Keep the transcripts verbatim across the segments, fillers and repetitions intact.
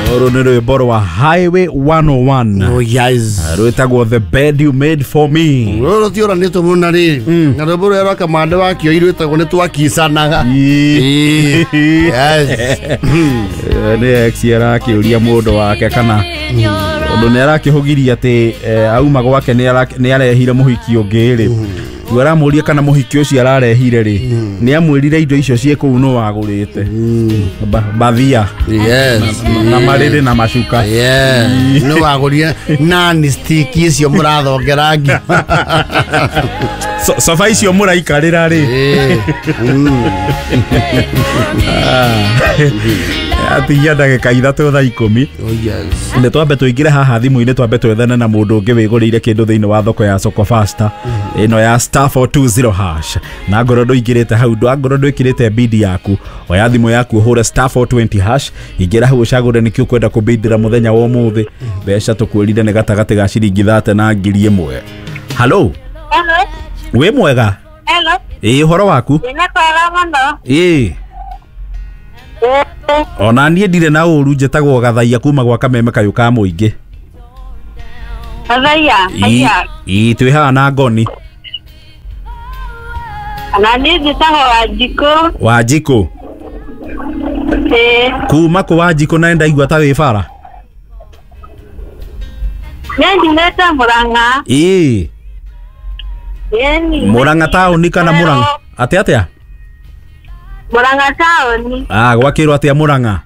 Oro ni rwimbo rwa Highway one oh one. Oh yes. Rwitagwo The Bed You Made For Me. Roro ti ora nito muna ri. Na rwimbo rwa kamande wakio irwitagwo ni twakisanaga. Yes. Ni ex arakiuria mundu wake kana undu ni arakihugiria ati auma gwake ni arehire muhiki ungi ri. Gwara muria kana muhiki ucio ararehire ri. Ni amwirire indo icio cie kuu no wagurite. Bathia. Yes. Na mariri na mashuka. Yeah. No wagurire nani stick icio murathongerangi. So sofa icio muraikarira ri. Ati yada ke kaida to thaa ikumi. Oh yes. Ne twambe tuigire haha thimu-ini twambe twethana na mundu ungi wigurire kindu thiini wa thoko ya Soko Faster ino ya star four two zero hash na ngorodo igirite hau ndo ngorodo ikirite bidi yaku oya thimu yaku uhura star four twenty hash igira hau ucagure nikio kwenda kubidira muthenya wa umuthi besha tukwirire ne gatagati ga ciringi thate na ngiri imwe. Hello. Hello. We mwega? Hello. Eh, horo waku? Ina kwara muno. Eh. Ona nie ndire na uru njetagwo Gathaia kuma gwa Kameme kayu ka muingi. Gathaia, aya. Ii twi hana ngoni. Ana ni njetago Wanjiko. Wanjiko. Eh. Kuma ku Wanjiko naenda igwa ta wi bara. Yendi neta Muranga. Ii. Yeni. Muranga tauni kana Muranga? Ate atia? Muranga tauni. Ah, gwakirwo atia Muranga?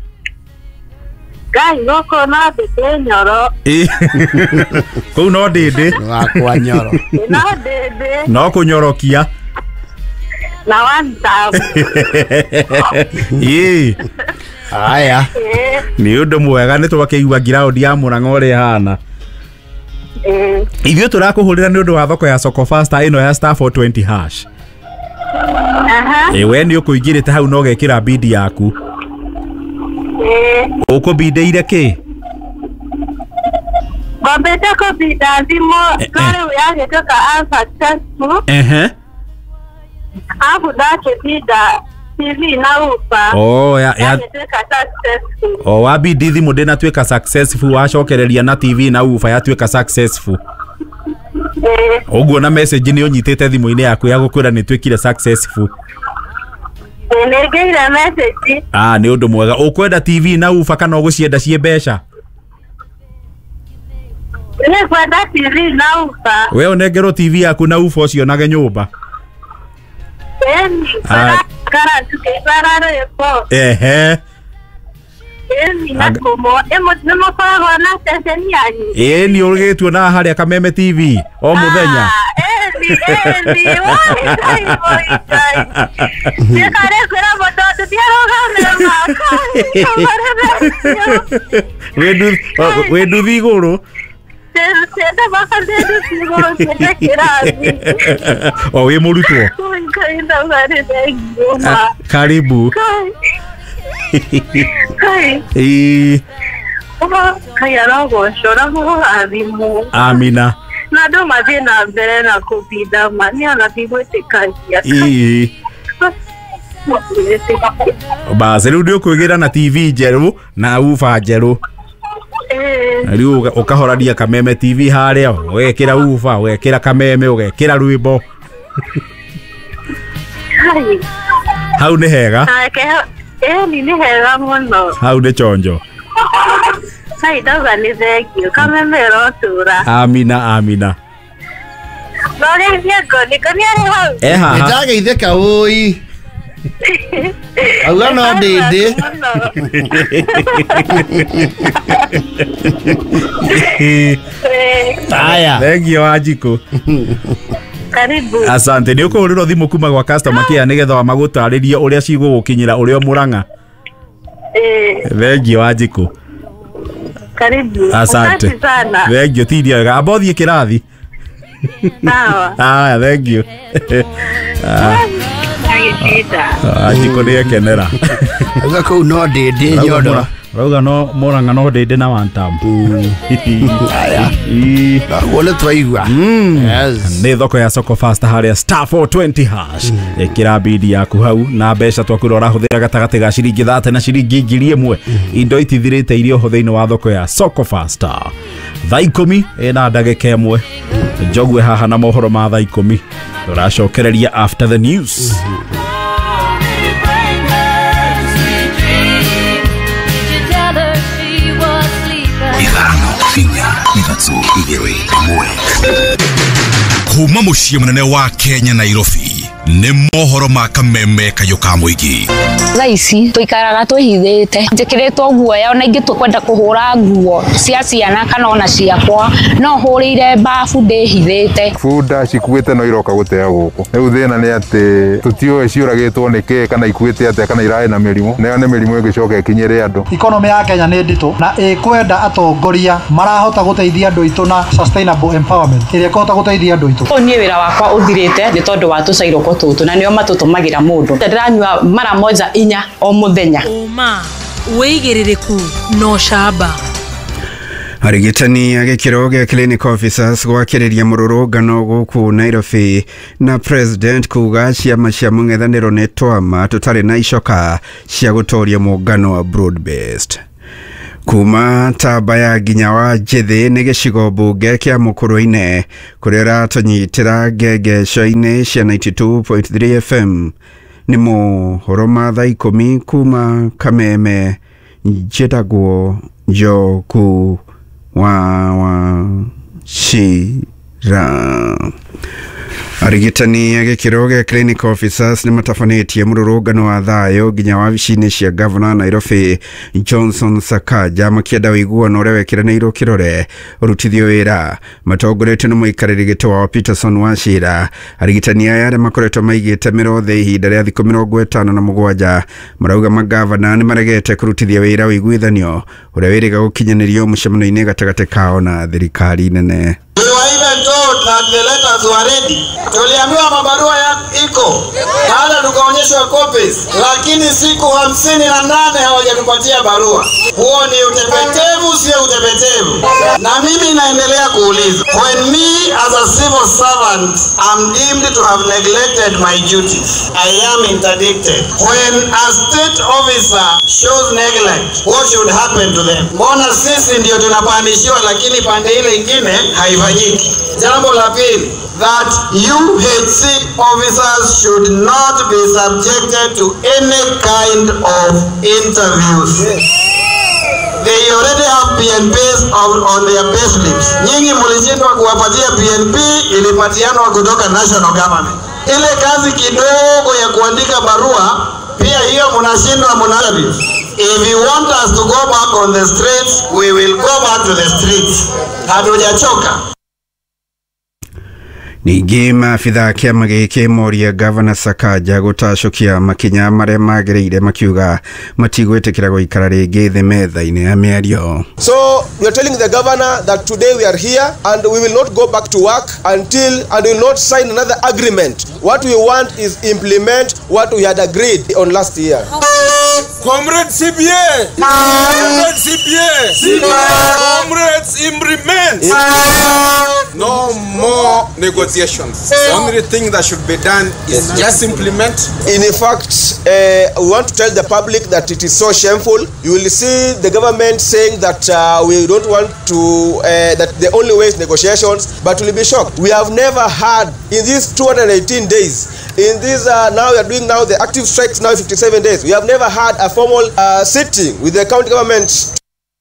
Gai goko na bete Nyoro. Ii. Ku no ndindi. Wakwa Nyoro. No ndindi. No kunyorokia. Na wanta. Ii. Aya. Ni undu mwega ni twakiigua ground ya Muranga uri hana. Eh. Ithio turakuhurira ni undu wa thoko ya Soko Faster ino ya star four twenty hash. Aha. Eh, we ni ukuigirite hau no gekira bidi yaku. Eh. Ukubideire ki? Gombete ko bida thimo kare uyange toka unsuccessful. Ehe. Hapo dake bida T V na upa. Oh, ya ya. Successful. Oh, wabidi thimu ndina tweka successful wacokereria na T V na ufa ya tweka successful. Eh. Uguo na message ni unyitete thimu-ini yaku ya gukwira ni twekire successful. Negeira message. Ah, ni undu mwega. Ukwenda T V na ufa kana ugucienda cie mbeca? Ni kwenda T V na ufa. We onengerwo T V yaku na ufa ucio nage nyumba. Eni, para cara tuke para repo. Ehe. Eni na como emo nemo para gona seseni yanyu. Eh, ni urigitwo na haria Kameme T V o muthenya. Eni, eni, wai dai wai dai. Ni kare kwera moto diaro gane ma. We du we du viguru. Senda bakande sigoro senda kirazi. O we murutwo. Kainda ngare ngoma. Karibu. Kai. Eh. Oba kaya rago shora mo adimu. Amina. Na do madina mbere na kupida mani anatibwete kangia. Eh. Basi riu ndio kuigira na T V njeru na ufa njeru. Eh. Riu ukahorania Kameme T V haria ugekira ufa ugekira Kameme ugekira rwimbo. Hai. Hau ni hega. Ake eh ni ni hega muno. Hau ni chonjo. Hai doga ni thegio Kameme rotura. Amina amina. Nore viego ni kani ari hau. Eh ha. Nitageitheka oi. Auga no ndindi. Aya. Thank you Wanjiko. Karibu. Asante. Ni ukuhuriro thimu kuma gwa customer care nigetha wa magutaririe uria cigugukinyira urio Muranga. Eh. Thank you Wanjiko. Karibu. Asante sana. Thank you tidia abothie kirathi. Sawa. Ah, thank you. Ai shida. Wanjiko ni ekenera. Auga ko no ndindi nyondo. Rauga no Murang'a no ndende na one term. Aya. Wale twaigua. Yes. Nĩ thoko ya Soko Fasta harĩa star four twenty hash. Ĩkĩra bidi yaku hau na mbeca twakũrora hũthĩra gatagati ga ciringi thate na ciringi ngiri ĩmwe. Indo itithirĩte irio ho thĩinĩ wa thoko ya Soko Fasta. Thaa ikũmi ĩna ndagĩka ĩmwe. Njogwe haha na mohoro ma thaa ikũmi. Tũracokereria after the news. Kuma muciĩ munene wa Kenya Nairobi nĩ mohoro ma kameme kayo ka mũingĩ. Thaa ici tuikaraga twĩhithĩte njĩkĩrĩtwo guoya ona ingĩ tũkwenda kũhũra nguo cia ciana kana ona ciakwa no hũrĩire bafu ndĩhithĩte. Bunda cikuĩte no iroka gũtea gũkũ. Rĩu thĩna nĩ atĩ tũtiũĩ ciũragĩtwo nĩkĩ kana ikuĩte atĩa kana irarĩ na mĩrimũ. Nayo nĩ mĩrimũ ĩgĩcoka ĩkinyĩre andũ. Economy ya Kenya nĩ nditũ na ĩkwenda atongoria marahota gũteithia andũ aitũ na sustainable empowerment ĩrĩa ĩkũhota gũteithia andũ aitũ. Niĩ wĩra wakwa ũthirĩte nĩ tondũ wa tũcairũko tũtũ na nĩo matũtũmagĩra mũndũ. Ndĩranyua mara moja inya o mũthenya. Uma wĩigĩrĩrĩku no shamba. Arigitani agĩkĩro gĩa clinic officers gwakĩrĩria mũrũrũngano gũkũ Nairobi na president kuga ciama cia mũng'ethanĩro nĩ twama tũtarĩ na icoka cia gũtooria mũngano wa broad based. Kuma Tabaya nginya wa Njethi nĩ gĩcigo mbunge kĩa Mũkũrũ-inĩ kũrĩa ratũnyitĩra ngengeco-inĩ cia ninety-two point three F M nĩ mohoro ma thaa ikũmi kuma Kameme njĩtagwo Njoku wa wa Shira. Arigitani agĩkĩro gĩa clinic officers nĩ matabanĩtie mũrũrũngano wa thayũ nginya wabici-inĩ cia governor Nairobi Johnson Sakaja makĩenda ũiguano ũrĩa wekĩranĩirwo kĩrore ũrutithio wĩra. Matongoretio nĩ mũikarĩri gĩtĩ wao Peterson Wachira. Arigitani aya arĩa makoretwo maigĩte mĩrothe ihinda rĩa thikũ mĩrongo ĩtano na mũgwanja marauga magavana nĩ maregete kũrutithia wĩra ũiguithanio ũrĩa wĩrĩga gũkinyanĩrio mũcemanio-inĩ gatagatĩ kao na thirikari nene. That the letters were ready. Tuliambiwa mabarua ya iko na hata tukaonyeshwa copies, lakini siku hamsini na nane hawajatupatia barua. Huo ni utepetevu, sio utepetevu. Na mimi naendelea kuuliza, when me as a civil servant am deemed to have neglected my duties, I am interdicted. When a state officer shows neglect, what should happen to them? Mbona sisi ndio tunapandishiwa lakini pande ile ingine haifanyiki? Jambo la pili, that U H C officers should not be subjected to any kind of interviews. They already have P N Ps on, on their payslips. Nyinyi mlishindwa kuwapatia P N P, ilipatianwa kutoka national government. Ile kazi kidogo ya kuandika barua, pia hiyo mnashindwa mnavi. If you want us to go back on the streets, we will go back to the streets. Hatujachoka. Ningĩ maabitha kĩama gĩkĩ moria Governor Sakaja gũtacũkia makinya marĩa magĩrĩire makiuga matigwĩtĩkĩra gũikara rĩngĩ thĩ metha-inĩ ya mĩario. So we are telling the governor that today we are here and we will not go back to work until and we will not sign another agreement. What we want is implement what we had agreed on last year. Comrades C B A! Comrades C B A! Comrades implement! No more negotiations. The only thing that should be done is just implement. In fact, uh, we want to tell the public that it is so shameful. You will see the government saying that uh, we don't want to, uh, that the only way is negotiations, but we'll be shocked. We have never had, in these two hundred eighteen days, in this, uh, now we are doing now the active strikes now fifty-seven days, we have never had a formal uh, sitting with the county government.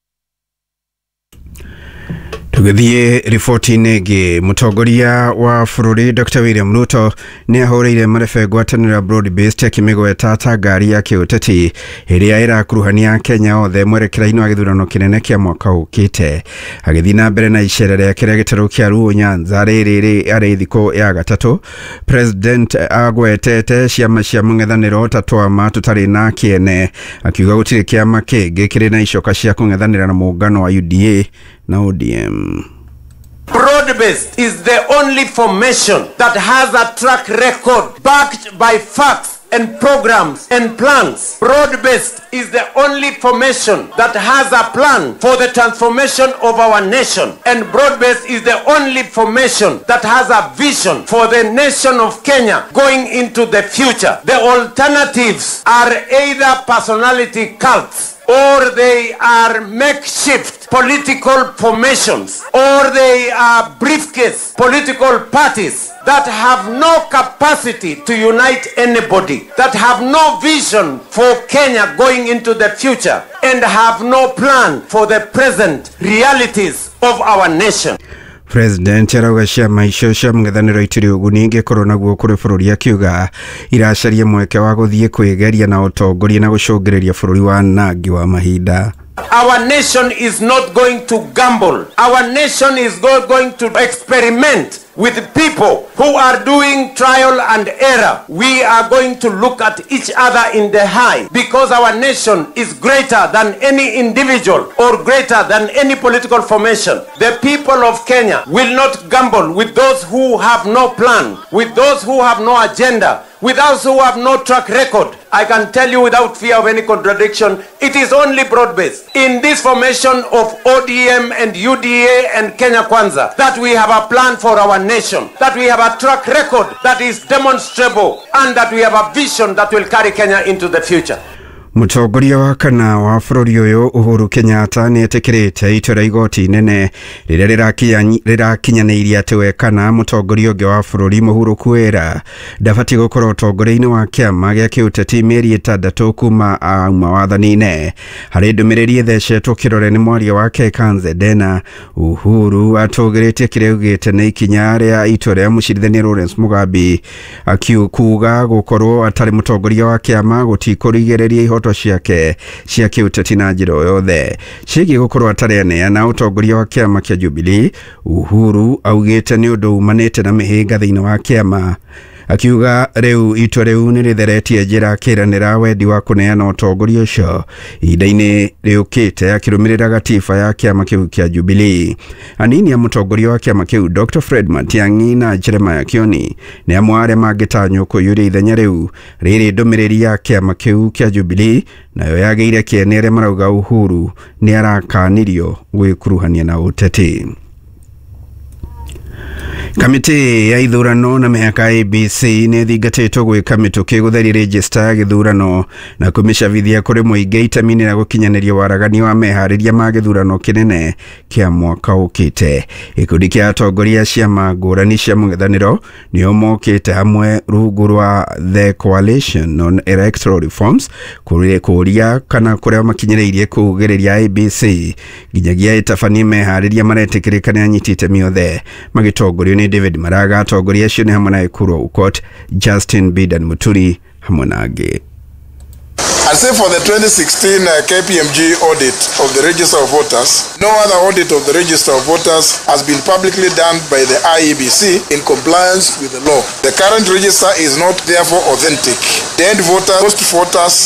Tugithie riboti-inĩ ĩngĩ, mũtongoria wa bũrũri Doctor William Ruto nĩ ahũrĩire marebe ngwatanĩro broad based akĩmĩgweta ta ngari ya kĩũteti ĩrĩa ĩrakuruhania Kenya othe mwerekera-inĩ wa gĩthurano kĩnene kĩa mwaka ũkĩte. Agĩthiĩ na mbere na icera rĩake rĩa gĩtarũ kĩa Luo Nyanza rĩrĩ arĩ thikũ ya gatatũ, President agwetete ciama cia mũng'ethanĩro ta twama tũtarĩ na kĩene, akiuga gũtirĩ kĩama kĩngĩ kĩrĩ na icoka cia kũng'ethanĩra na mũngano wa U D A na O D M. Broad-based is the only formation that has a track record backed by facts and programs and plans. Broad-based is the only formation that has a plan for the transformation of our nation. And broad-based is the only formation that has a vision for the nation of Kenya going into the future. The alternatives are either personality cults, or they are makeshift political formations, or they are briefcase political parties that have no capacity to unite anybody, that have no vision for Kenya going into the future, and have no plan for the present realities of our nation. President arauga ciama icio cia mũng'ethanĩro itirĩ ũguni ingĩkorwo naguo kũrĩ bũrũri akiuga iracaria mweke wa gũthiĩ kwĩgeria na ũtongoria na gũcũngĩrĩria bũrũri wa nangi wa mahinda. Our nation is not going to gamble. Our nation is go going to experiment with people who are doing trial and error. We are going to look at each other in the eye because our nation is greater than any individual or greater than any political formation. The people of Kenya will not gamble with those who have no plan, with those who have no agenda, with those who have no track record. I can tell you without fear of any contradiction, it is only broad-based. In this formation of O D M and U D A and Kenya Kwanza, that we have a plan for our nation, that we have a track record that is demonstrable, and that we have a vision that will carry Kenya into the future. Mũtongoria wa kana wa bũrũri ũyũ Uhuru Kenyatta nĩ etĩkĩrĩte itua rĩa igoti inene rĩrĩa rĩrakinyanĩirie atĩ we kana mũtongoria ũngĩ wa bũrũri Mũhuru Kwera ndabatiĩ gũkorwo ũtongoria-inĩ wa kĩama gĩa kĩũteti mĩeri ĩtandatũ kuma auma wathani-inĩ. Harĩ ndũmĩrĩri ĩthecetwo kĩrore nĩ mwaria wake Kanze Dena, Uhuru atũgĩrĩtie kĩrĩa augĩte nĩ ikinya rĩa itua rĩa mũcirithania Lawrence Mugambi akiuga gũkorwo atarĩ mũtongoria wa kĩama gũtikũrigĩrĩria ihoto ciake cia kĩũteti na njĩra yothe ciĩgiĩ gũkorwo atarĩ aneana ũtongoria wa kĩama kĩa Jubilee. Uhuru augĩte nĩ ũndũ umanĩte na mĩhĩnga thĩinĩ wa kĩama, akiuga rĩu itua rĩu nĩ rĩtheretie njĩra kĩranĩra wendi wa kũneana ũtongoria ũcio ihinda-inĩ rĩũkĩte, akĩrũmĩrĩra gatiba ya kĩama kĩu kĩa Jubilee. Anini a mũtongoria wa kĩama kĩu Doctor Fred Matiang'i na Jeremiah Kioni nĩ amwe arĩa mangĩtanywo kũiyũria ithenya rĩu rĩrĩ ndũmĩrĩri ya kĩama kĩu kĩa Jubilee, nayo yagĩire kĩene arĩa marauga Uhuru nĩ arakanirio gwĩkuruhania na ũteti. Kamiti ya ithurano na mĩhaka A B C nĩ thingatĩtwo gwĩka mĩtũkĩ gũtheria register ya gĩthurano na kũmĩcabithia kũrĩ mũingĩ itemi-inĩ rĩa gũkinyanĩria waragania wa meharĩria ma gĩthurano kĩnene kĩa mwaka ũkĩte. Gĩkundi kĩa atongoria ciama ngũrani cia mũng'ethanĩro nĩo mokĩte hamwe rungu rwa The Coalition on Electoral Reforms kũria kana kũrĩa makinyĩrĩirie kũgĩrĩria A B C nginyagia itabanie meharĩria maretĩkĩrĩka nĩ anyiti itemi othe magĩtongorio ni David Maraga. Atongoria acio nĩ hamwe na Ekuru Aukot, Justin Bidan Muturi hamwe na angĩ. And say for the twenty sixteen uh, K P M G audit of the register of voters, no other audit of the register of voters has been publicly done by the I E B C in compliance with the law. The current register is not therefore authentic. The end voters, post voters